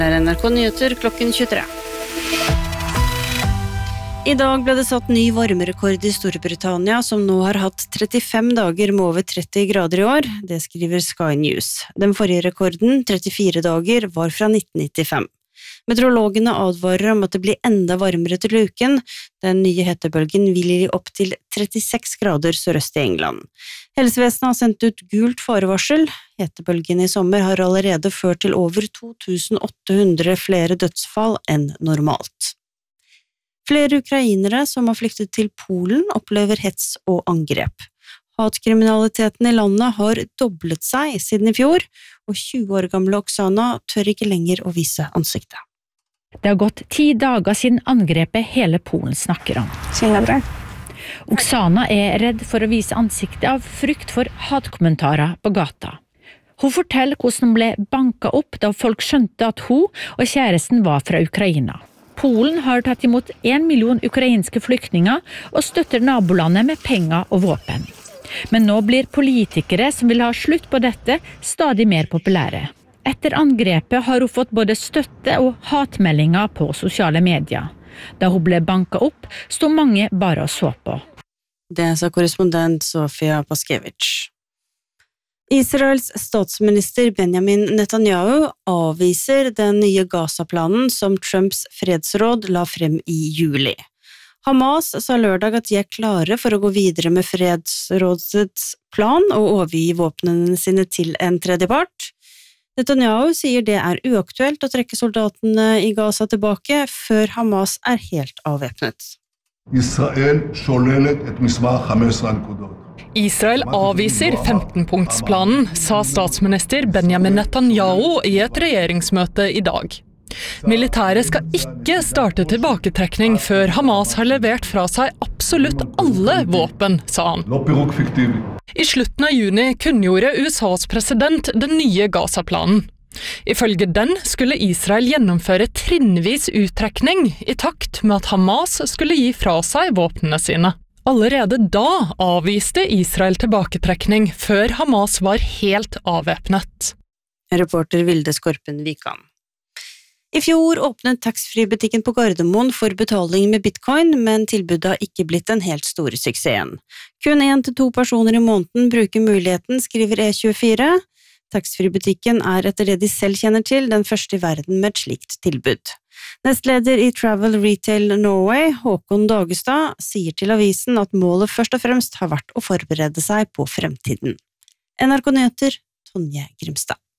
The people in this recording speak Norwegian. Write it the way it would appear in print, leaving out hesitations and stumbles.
Det NRK Nyheter klokken 23. I dag ble det satt ny varmerekord i Storbritannia, som nå har hatt 35 dager med over 30 grader i år. Det skriver Sky News. Den forrige rekorden, 34 dager, var fra 1995. Meteorologene advarer om at det blir enda varmere til uken. Den nye hetebølgen vil gi opp til 36 grader sørøst i England. Helsevesenet har sendt ut gult farevarsel. Hetebølgen i sommer har allerede ført til over 2800 flere dødsfall enn normalt. Flere ukrainere som har flyktet til Polen opplever hets og angrep. Hatkriminaliteten i landet har doblet seg siden i fjor, og 20 år gamle Oksana tør ikke lenger å vise ansiktet. Det har gått 10 dager siden angrepet hele Polen snakker om. Oksana er redd for å vise ansiktet av frykt for hatkommentarer på gata. Hun forteller hvordan hun ble banket opp da folk skjønte at hun og kjæresten var fra Ukraina. Polen har tatt imot 1 million ukrainske flyktninger og støtter nabolandet med penger og våpen. Men nå blir politikere som vil ha slutt på dette stadig mer populære. Etter angrepet har hun fått både støtte og hatmeldinger på sosiale medier. Da hun ble banket opp, stod mange bare og så på. Det sa korrespondent Sofia Paskevich. Israels statsminister Benjamin Netanyahu avviser den nye Gaza-planen som Trumps fredsråd la frem i juli. Hamas sa lørdag at de er klare for å gå videre med fredsrådets plan og overgi våpnene sine til en tredjepart. Netanyahu sier det er uaktuelt å trekke soldatene i Gaza tilbake før Hamas er helt avvæpnet. Israel avviser 15-punktsplanen, sa statsminister Benjamin Netanyahu i et regjeringsmøte i dag. Militæret skal ikke starte tilbaketrekning før Hamas har levert fra seg absolutt alle våpen, sa han. I slutten av juni kunngjorde USAs president den nye Gaza-planen. Ifølge den skulle Israel gjennomføre trinnvis uttrekning i takt med at Hamas skulle gi fra seg våpnene sine. Allerede da avviste Israel tilbaketrekning før Hamas var helt avvæpnet. Reporter Vilde Skorpen Vikan. I fjor åpnet taxfree-butikken på Gardermoen for betaling med bitcoin, men tilbudet har ikke blitt den helt store suksessen. Kun 1 til 2 personer i måneden bruker muligheten, skriver E24. Taxfree-butikken er etter det de selv kjenner til den første i verden med et slikt tilbud. Nestleder i Travel Retail Norway, Håkon Dagestad, sier til avisen at målet først og fremst har vært å forberede seg på fremtiden. NRK Nyheter, Tonje Grimstad.